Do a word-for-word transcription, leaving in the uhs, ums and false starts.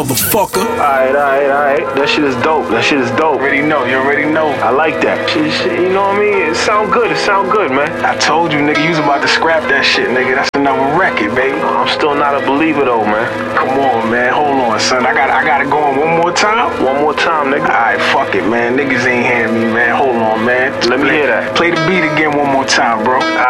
Motherfucker. Alright, alright, alright. That shit is dope. That shit is dope. Already know, you already know. I like that. Shit, shit, you know what I mean? It sound good. It sound good, man. I told you, nigga, you was about to scrap that shit, nigga. That's another record, baby. I'm still not a believer though, man. Come on, man. Hold on, son. I got I gotta go on one more time. One more time, nigga. Alright, fuck it, man. Niggas ain't hearing me, man. Hold on, man. Let me play, hear that. Play the beat again one more time, bro.